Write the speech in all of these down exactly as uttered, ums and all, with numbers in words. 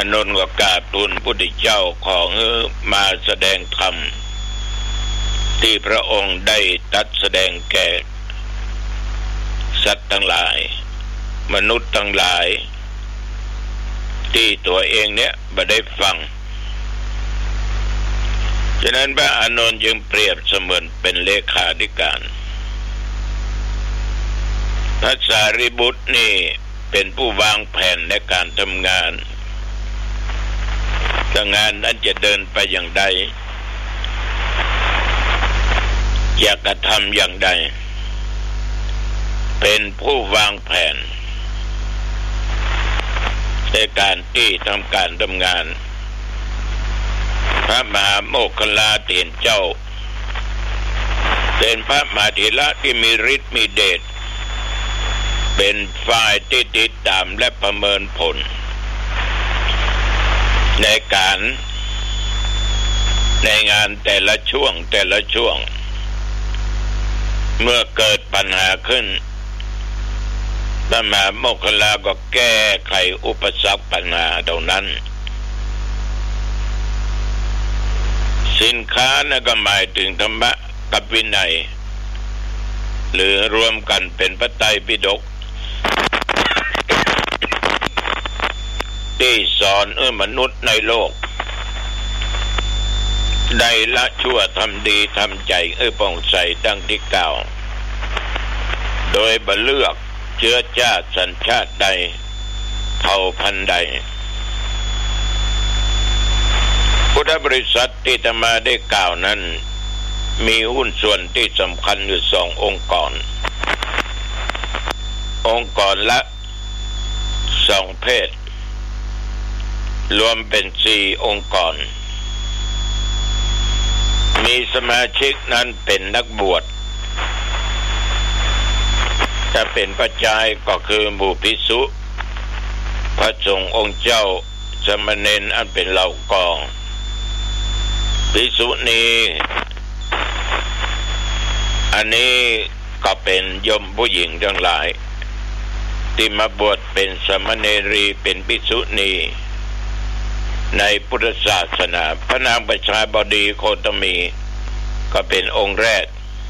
านนท์ก็กราบทูลพระพุทธเจ้าของมาแสดงธรรมที่พระองค์ได้ตรัสแสดงแก่สัตว์ทั้งหลายมนุษย์ทั้งหลายที่ตัวเองเนี่ยไม่ได้ฟังฉะนั้นพระอานนท์จึงเปรียบเสมือนเป็นเลขาธิการพระสารีบุตรนี่เป็นผู้วางแผนในการทำงานถ้างานนั้นจะเดินไปอย่างใดอยากกระทำอย่างใดเป็นผู้วางแผนในการที่ทำการทำงานพระมหาโมคคัลลาเถรเจ้าเป็นพระมหาเถระที่มีฤทธิ์มีเดชเป็นฝ่ายที่ติดตามและประเมินผลในการในงานแต่ละช่วงแต่ละช่วงเมื่อเกิดปัญหาขึ้นพระมหาโมคคัลลาก็แก้ไขอุปสรรคปัญหาเหล่านั้นสินค้านะก็หมายถึงธรรมะกับวินัยหรือรวมกันเป็นพระไตรปิฎกที่สอนเออมนุษย์ในโลกได้ละชั่วทำดีทำใจเออผ่องใสดังที่กล่าวโดยบ่เลือกเชื้อชาติสัญชาติใดเผ่าพันธุ์ใดพุทธบริษัทที่อาตมาได้กล่าวนั้นมีหุ้นส่วนที่สำคัญอยู่สององค์กรองค์กรละสองเพศรวมเป็นสี่องค์กรมีสมาชิกนั้นเป็นนักบวชจะเป็นปัจจัยก็คือหมู่ภิกษุพระสงฆ์องค์เจ้าสมณเณรอันเป็นเหล่ากองภิกษุนี้อันนี้ก็เป็นโยมผู้หญิงทั้งหลายที่มาบวชเป็นสมณเณรีเป็นภิกษุณีในพุทธศาสนาพระนางประชาบดีโคตมีก็เป็นองค์แรก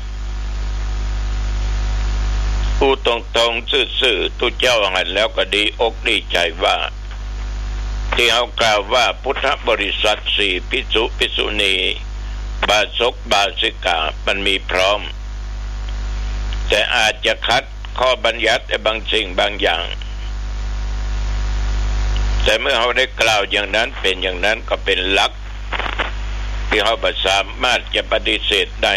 ผู้ตรงๆซื่อๆตุเจ้าหันแล้วก็ดีอกดีใจว่าที่เขากล่าวว่าพุทธบริษัทสี่ภิกษุภิกษุณีบาศกบาสิกามันมีพร้อมแต่อาจจะคัดข้อบัญญัติบางสิ่งบางอย่างแต่เมื่อเขาได้กล่าวอย่างนั้นเป็นอย่างนั้นก็เป็นหลักที่เขาไม่สามารถจะปฏิเสธได้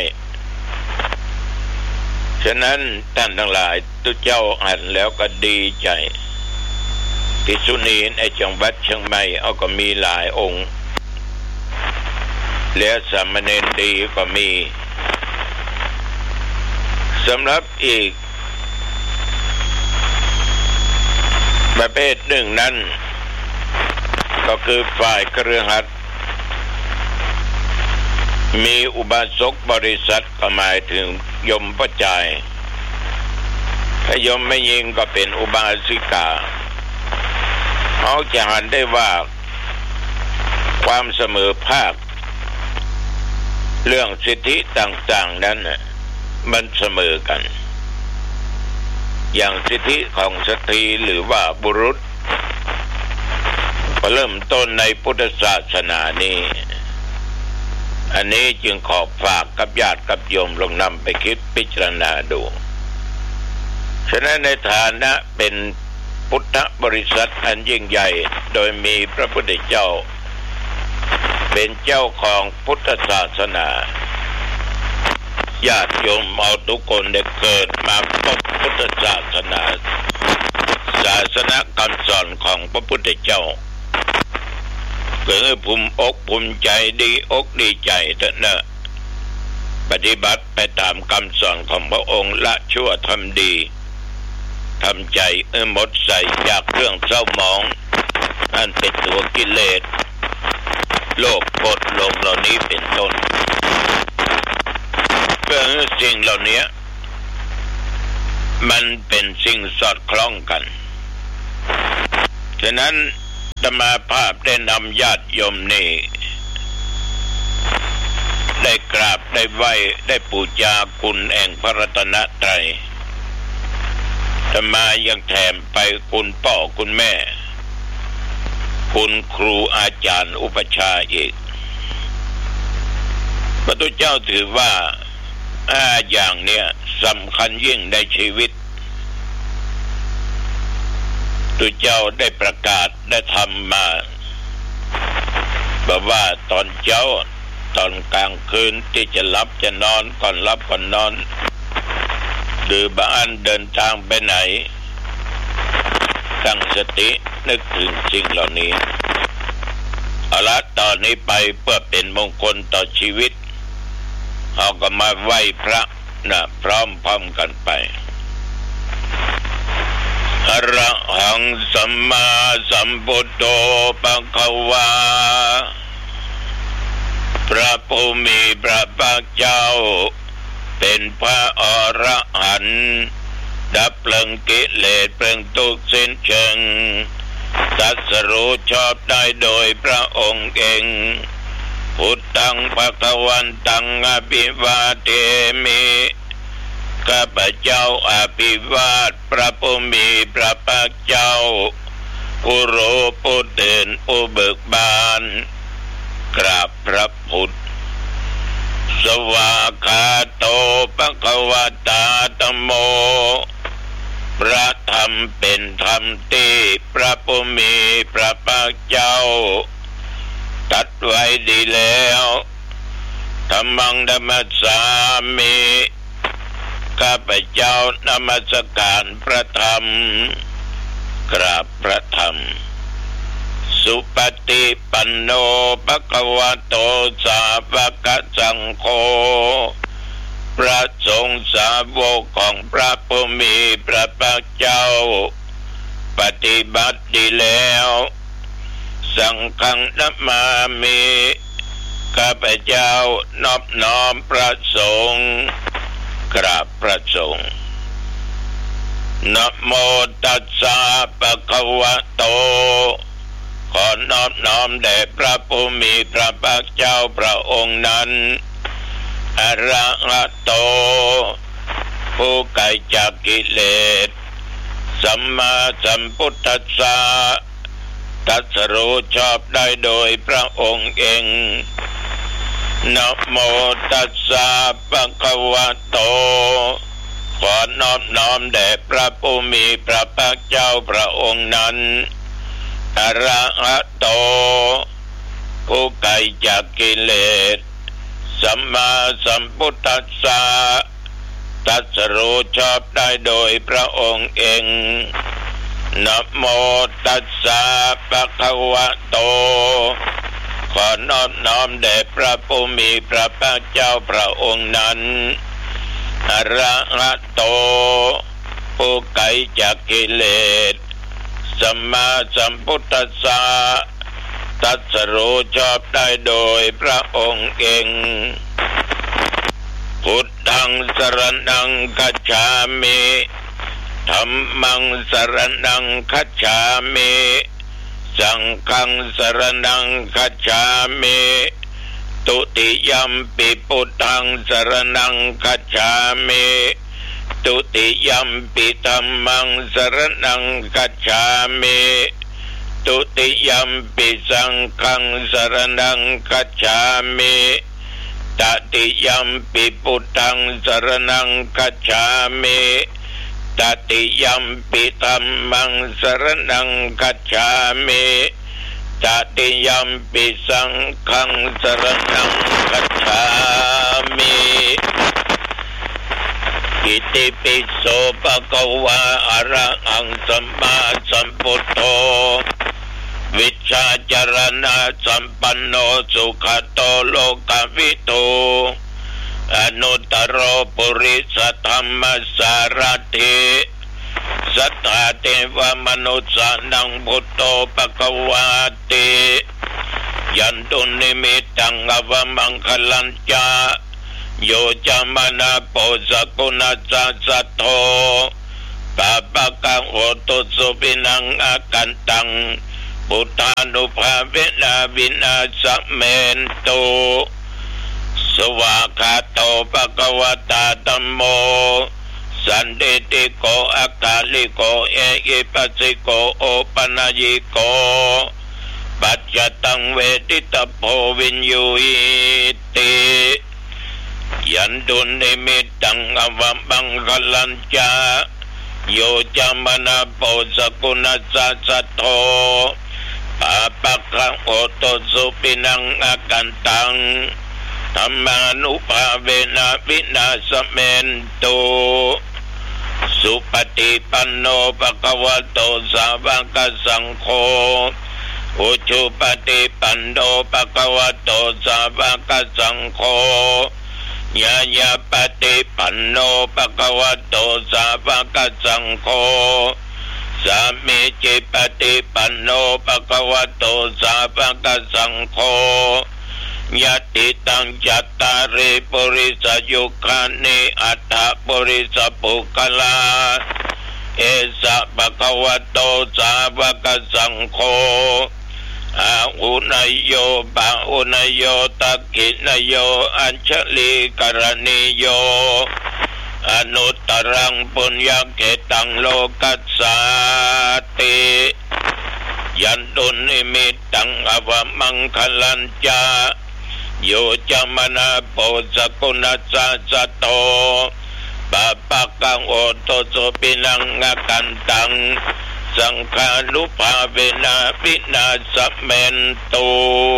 ฉะนั้นท่านทั้งหลายทุกเจ้าอ่านแล้วก็ดีใจภิกษุณีในจังหวัดเชียงใหม่เอาก็มีหลายองค์แล้วสามเณรดีก็มีสำหรับอีกประเภทหนึ่งนั้นก็คือฝ่ายคฤหัสถ์มีอุบาสกบริษัทก็หมายถึงยมปัจจัยถ้ายมไม่ยิงก็เป็นอุบาสิกาเขาจะหันได้ว่าความเสมอภาคเรื่องสิทธิต่างๆนั้นมันเสมอกันอย่างสิทธิของสตรีหรือว่าบุรุษเริ่มต้นในพุทธศาสนานี้อันนี้จึงขอฝากกับญาติกับโยมลองนำไปคิดพิจารณาดูฉะนั้นในฐานะเป็นพุทธบริษัทอันยิ่งใหญ่โดยมีพระพุทธเจ้าเป็นเจ้าของพุทธศาสนาญาติโยมเอาทุกคนได้เกิดมาพบพุทธศาสนาศาสนาคำสอนของพระพุทธเจ้าเกิดภูมิอกภูมิใจดีอกดีใจเถอะนะปฏิบัติไปตามคำสอนของพระองค์ละชั่วทำดีทำใจเออหมดใส่จากเรื่องเศร้าหมองอันเป็นตัวกิเลสโลภโกรธหลงเหล่านี้เป็นต้นเพื่อสิ่งเหล่านี้มันเป็นสิ่งสอดคล้องกันฉะนั้นตมาภาพได้นำญาติโยมนี่ได้กราบได้ไหว้ได้บูชาคุณแห่งพระรัตนตรัยอาตมายังแถมไปคุณพ่อคุณแม่คุณครูอาจารย์อุปชาอีกพระพุทธเจ้าถือว่าห้าอย่างเนี้ยสำคัญยิ่งในชีวิตตุเจ้าได้ประกาศได้ทำมาบอกว่าตอนเช้าตอนกลางคืนที่จะหลับจะนอนก่อนหลับก่อนนอนหรือบ้านเดินทางไปไหนตั้งสตินึกถึงสิ่งเหล่านี้เอาละตอนนี้ไปเพื่อเป็นมงคลต่อชีวิตเอาก็มาไหว้พระนะพร้อมพร้อมกันไปอะระหังสัมมาสัมพุทโธภควาพระผู้มีพระภาคเจ้าเป็นพระอรหันต์ดับเพลิงกิเลสเพลิงทุกข์สิ้นเชิงตรัสรู้ชอบได้โดยพระองค์เองพุทธังภวันตังอภิวาเทมิข้าพเจ้าอภิวาทพระผู้มีพระภาคเจ้าผู้รู้ผู้ตื่นผู้เบิกบานกราบพระพุทธสวากขาโตภควตาธัมโมพระธรรมเป็นธรรมที่พระผู้มีพระภาคเจ้าตรัสไว้ดีแล้วธัมมังธัมมัสสามิข้าพเจ้านมัสการพระธรรมกราบพระธรรมสุปฏิปันโนภควโตสาวกสังโฆพระสงฆ์สาวกของพระผู้มีพระภาคเจ้าปฏิบัติดีแล้วสังฆังนัมมามิข้าพเจ้านอบน้อมพระสงฆ์กราบพระสงฆ์นะโมตัสสะภะคะวะโตขอนอบน้อมแด่พระผู้มีพระภาคเจ้าพระองค์นั้นอะระหะโตผู้ไกลจากกิเลสสัมมาสัมพุทธัสสะตรัสรู้ชอบได้โดยพระองค์เองนะโมตัสสะภะคะวะโตขอนอบน้อมแด่พระผู้มีพระภาคเจ้าพระองค์นั้นอะระหะโตผู้ไกลจากกิเลสสัมมาสัมพุทธัสสะตรัสรู้ชอบได้โดยพระองค์เองนะโมตัสสะภะคะวะโตขอนอบน้อมแด่พระผู้มีพระภาคเจ้าพระองค์นั้นอะระหะโตผู้ไกลจากกิเลสสัมมาสัมพุทธัสสะตรัสรู้ชอบได้โดยพระองค์เองพุทธังสรณังคัจฉามิธัมมังสรณังคัจฉามิสังฆังสรณังคัจฉามิตุติยัมปิพุทธังสรณังคัจฉามิตุติยัมปิธัมมังสรณังคัจฉามิตุติยัมปิสังฆังสรณังคัจฉามิตติยัมปิพุทธังสรณังคัจฉามิตติยัมปิธัมมังสรณังคัจฉามิตติยัมปิสังฆังสรณังคัจฉามิอิติปิโสภะคะวะอะระหังสัมมาสัมพุทโธวิชชาจารณะสัมปันโนสุขโตโลกวิทูอนุตตรปุริสธรรมสารถิสัทธาเทวมนุสสานังพุทโธภควาติยันตุนิมิตังอวมังคลัญจาโยจามนาโปสกุณาสัสโธปะปะกังโหตุสุปินังอากันตังปุตตานุภาเวนะวินาศเมนโตสวากขาโตภควตาธัมโมสันติติโกอักขาลิโกเอหิปัสสิโกโอปนัญิโกปัจจตังเวทิตโพวินยูหิติยันตุนิมิตตังอวัมบังคลัญจาโยจามนาโปสกุณัสสะสัทโธปะปะคะโอโตสุปินังอากันตังธรรมานุภาเวนะวินาศเมนโตสุปฏิปันโนภควโตสาวกสังโฆอุชุปฏิปันโนภควโตสาวกสังโฆญาญาปฏิปันโนภควโตสาวกสังโฆสามีจิปฏิปันโนภควโตสาวกสังโฆยติตังจัตตาริปุริสยุคานิอัตถปุริสปุคลาเอสะภควโตสาวกสังโฆอาหุนยโยปะหุนยโยตักขินโยอัญชลีกรณีโยอนุตตรังปุญญเกตังโลกัสสาติยันตุนิมิตตังอวมังคลัญจาโยจามนาโปสกุณัสสะสัทโธปะปะกังโอโตโสปินังอากันตังสังฆานุภาเวนะวินาศเมนโต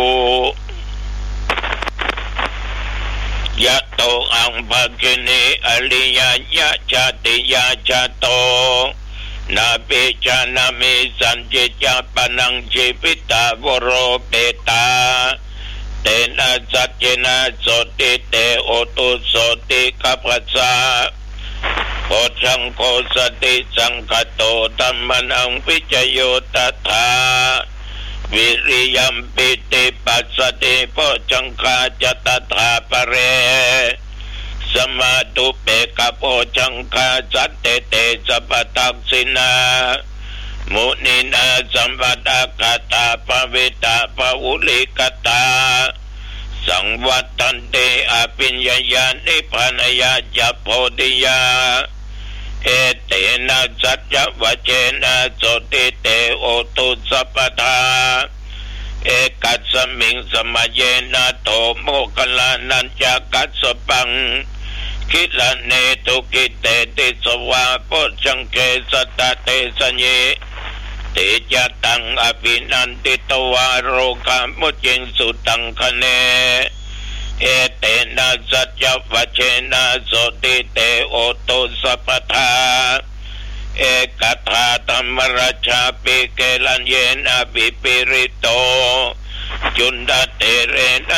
ยะโตอังภคินีอริยญาชาติยาชาโตนาเปจานามิสันจิจาปนังชีวิตาวโรเปตาเตนะสัจเจนะโสติเตโอตุโสติกัปปะสะโพชังโคสติสังคโตธัมมังวิจโยตถาวิริยัมปิติปัสสติโพชังคาจตถาปะเรสมาตุเปกโพชังคาสัตเตเตสัพตักสินามุนินาสัมปตะกตาปวิตาปวุลิกตาสังวัตันเตอภิญญาญาณิพานยาจัพโพธิยาเอเตนะสัจจวัจเจนะโสติเตโอตุสัพพทาเอกัสสมิงสมัยเยนะโตโมคลานัญจกัสสปังคิลเนตุกิเตติสวาโพชังเกสตเตสัญเยติจตังอภินันติตวาโรกามุจิงสุตังคะเนเอเตนะสัจจวัจเจนะโสติเตโอตุสัพพทาเอกัทธาธรรมราชาปิเกลัญเยนะปิปิริโตจุนดาเตเรนะ